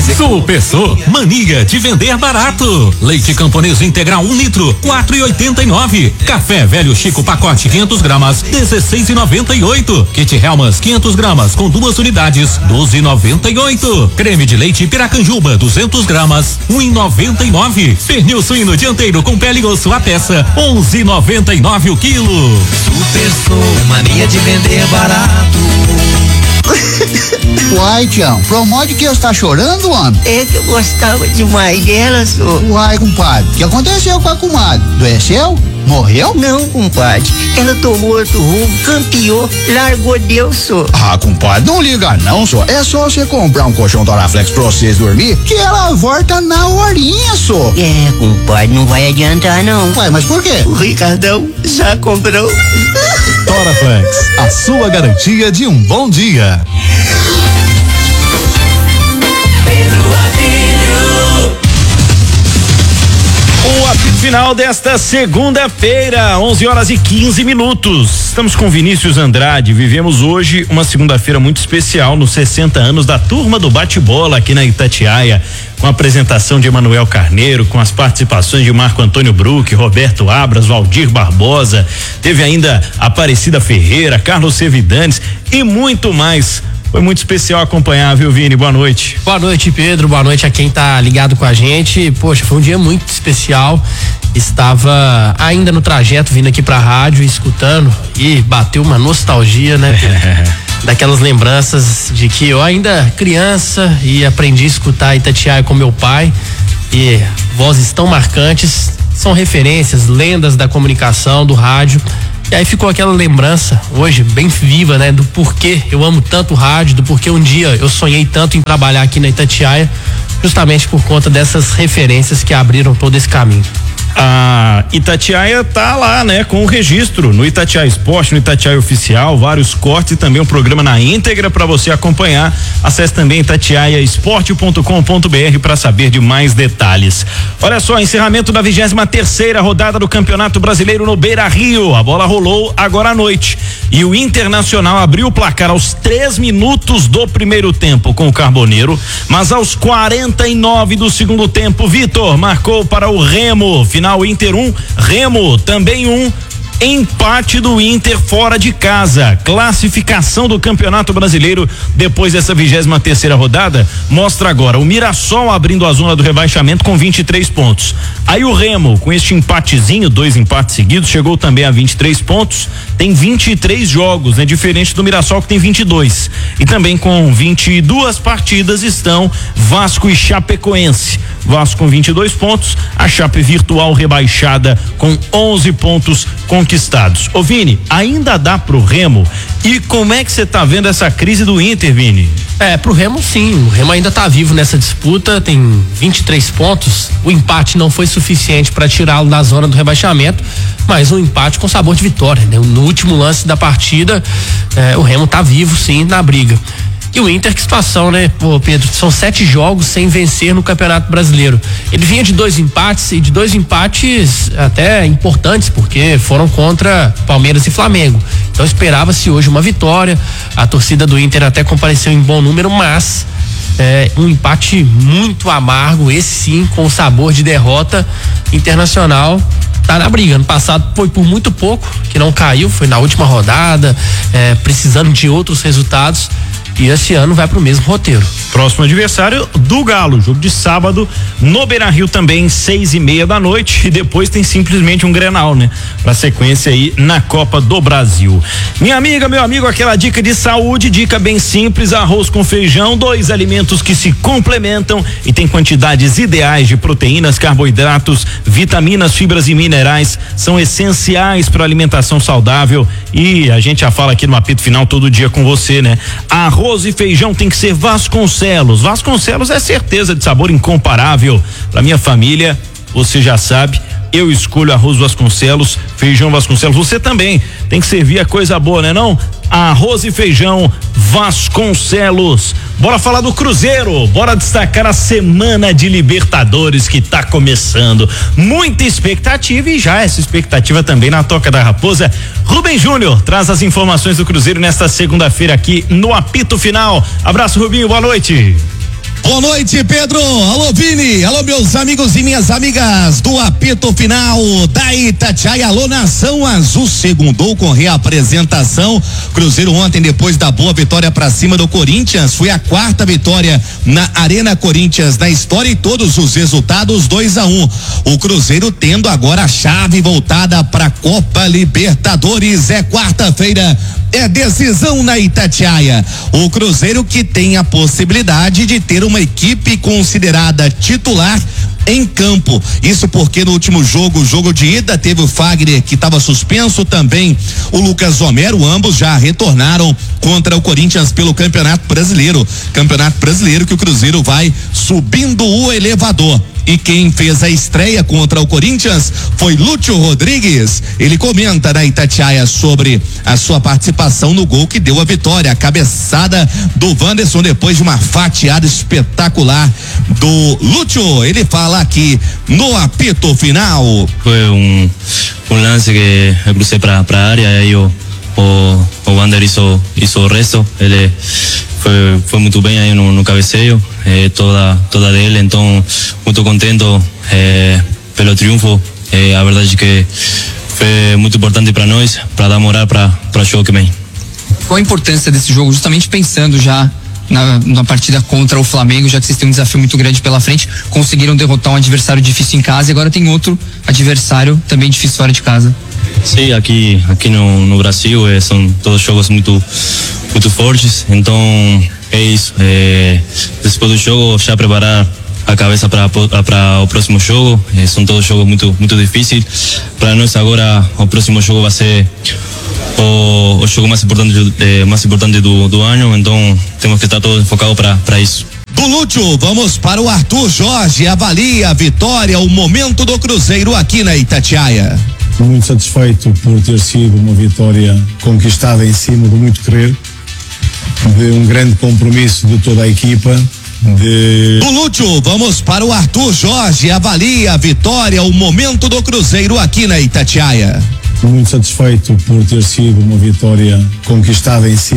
Super mania de vender barato. Leite Camponês integral 1 litro, 4,89. Café Velho Chico pacote 500 gramas, 16,98. Kit Helmas 500 gramas com 2 unidades, 12,98. Creme de leite Piracanjuba 200 gramas, 1,99. Pernil suíno dianteiro com pele e osso a peça, 11,99 o quilo. Super mania de vender barato. Uai, Tião, promode que eu está chorando, homem? É que eu gostava demais dela, senhor. Uai, compadre, o que aconteceu com a comadre? Adoeceu? Morreu? Não, compadre, ela tomou outro rumo, campeou, largou Deus, senhor. Ah, compadre, não liga não, senhor. É só você comprar um colchão Doraflex pra vocês dormir, que ela volta na horinha, senhor. É, compadre, não vai adiantar não. Uai, mas por quê? O Ricardão já comprou. Doraflex, a sua garantia de um bom dia. O apito final desta segunda-feira, 11h15. Estamos com Vinícius Andrade. Vivemos hoje uma segunda-feira muito especial nos 60 anos da turma do bate-bola aqui na Itatiaia, com a apresentação de Emanuel Carneiro, com as participações de Marco Antônio Bruck, Roberto Abras, Valdir Barbosa, teve ainda Aparecida Ferreira, Carlos Sevidanes e muito mais. Foi muito especial acompanhar, viu, Vini? Boa noite. Boa noite, Pedro. Boa noite a quem tá ligado com a gente. Poxa, foi um dia muito especial. Estava ainda no trajeto vindo aqui pra rádio, escutando, e bateu uma nostalgia, né, Pedro? Daquelas lembranças de que eu ainda criança e aprendi a escutar Itatiaia com meu pai, e vozes tão marcantes, são referências, lendas da comunicação, do rádio. E aí ficou aquela lembrança, hoje, bem viva, né? Do porquê eu amo tanto o rádio, do porquê um dia eu sonhei tanto em trabalhar aqui na Itatiaia, justamente por conta dessas referências que abriram todo esse caminho. A Itatiaia tá lá, né, com o registro no Itatiaia Esporte, no Itatiaia Oficial, vários cortes e também um programa na íntegra para você acompanhar. Acesse também itatiaiaesporte.com.br para saber de mais detalhes. Olha só, encerramento da 23ª rodada do Campeonato Brasileiro no Beira-Rio. A bola rolou agora à noite e o Internacional abriu o placar aos 3 minutos do primeiro tempo com o Carboneiro, mas aos 49 do segundo tempo, Vitor marcou para o Remo. Final Inter 1, Remo também 1. Empate do Inter fora de casa. Classificação do Campeonato Brasileiro depois dessa 23ª rodada mostra agora o Mirassol abrindo a zona do rebaixamento com 23 pontos. Aí o Remo, com este empatezinho, 2 empates seguidos, chegou também a 23 pontos. Tem 23 jogos, né? Diferente do Mirassol, que tem 22. E também com 22 partidas estão Vasco e Chapecoense. Vasco com 22 pontos, a Chape virtual rebaixada com 11 pontos conquistados. Ô Vini, ainda dá pro Remo? E como é que você tá vendo essa crise do Inter, Vini? Pro Remo sim, o Remo ainda tá vivo nessa disputa, tem 23 pontos, o empate não foi suficiente para tirá-lo da zona do rebaixamento, mas um empate com sabor de vitória, né? No último lance da partida, o Remo tá vivo sim na briga. E o Inter, que situação, né, pô, Pedro? São 7 jogos sem vencer no Campeonato Brasileiro. Ele vinha de 2 empates e de 2 empates até importantes, porque foram contra Palmeiras e Flamengo. Então esperava-se hoje uma vitória. A torcida do Inter até compareceu em bom número, mas um empate muito amargo, esse sim, com sabor de derrota. Internacional tá na briga. Ano passado foi por muito pouco que não caiu, foi na última rodada, precisando de outros resultados. E esse ano vai pro mesmo roteiro. Próximo adversário do Galo, jogo de sábado no Beira-Rio também, 6:30 da noite, e depois tem simplesmente um Grenal, né? Pra sequência aí na Copa do Brasil. Minha amiga, meu amigo, aquela dica de saúde, dica bem simples: arroz com feijão, 2 alimentos que se complementam e tem quantidades ideais de proteínas, carboidratos, vitaminas, fibras e minerais, são essenciais para alimentação saudável, e a gente já fala aqui no apito final todo dia com você, né? Arroz e feijão tem que ser Vasconcelos. Vasconcelos é certeza de sabor incomparável. Pra minha família, você já sabe, eu escolho arroz Vasconcelos, feijão Vasconcelos. Você também tem que servir a coisa boa, né não? Arroz e feijão Vasconcelos. Bora falar do Cruzeiro, bora destacar a semana de Libertadores que tá começando. Muita expectativa, e já essa expectativa também na Toca da Raposa. Rubem Júnior traz as informações do Cruzeiro nesta segunda-feira aqui no apito final. Abraço, Rubinho, boa noite. Boa noite, Pedro. Alô, Vini. Alô, meus amigos e minhas amigas do apito final da Itatiaia. Alô, Nação Azul, segundou com reapresentação. Cruzeiro ontem, depois da boa vitória pra cima do Corinthians, foi a 4ª vitória na Arena Corinthians na história e todos os resultados 2-1. O Cruzeiro tendo agora a chave voltada pra Copa Libertadores. É quarta-feira, é decisão na Itatiaia. O Cruzeiro que tem a possibilidade de ter uma equipe considerada titular em campo. Isso porque no último jogo de ida, teve o Fagner que estava suspenso, também o Lucas Romero, ambos já retornaram contra o Corinthians pelo Campeonato Brasileiro. Campeonato Brasileiro que o Cruzeiro vai subindo o elevador. E quem fez a estreia contra o Corinthians foi Lúcio Rodrigues. Ele comenta na Itatiaia sobre a sua participação no gol que deu a vitória, a cabeçada do Wanderson depois de uma fatiada espetacular do Lúcio. Ele fala aqui no apito final. Foi um lance que eu cruzei para a área e aí o Wander hizo o resto. Ele foi muito bem aí no cabeceio, toda dele, então muito contento pelo triunfo. A verdade é que foi muito importante para nós, para dar moral para o jogo que vem. Qual a importância desse jogo, justamente pensando já na partida contra o Flamengo, já que vocês têm um desafio muito grande pela frente, conseguiram derrotar um adversário difícil em casa e agora tem outro adversário também difícil fora de casa? Sim, aqui no Brasil são todos jogos muito fortes, então é isso. Depois do jogo já preparar a cabeça para o próximo jogo. São todos jogos muito difíceis. Para nós agora o próximo jogo vai ser o jogo mais importante do ano, então temos que estar todos focados para isso. Do Lúcio, vamos para o Arthur Jorge. Avalia a vitória, o momento do Cruzeiro aqui na Itatiaia. Muito satisfeito por ter sido uma vitória conquistada em cima do muito querer, de um grande compromisso de toda a equipa. Do Lúcio, vamos para o Arthur Jorge. Avalia a vitória, o momento do Cruzeiro aqui na Itatiaia. Muito satisfeito por ter sido uma vitória conquistada em cima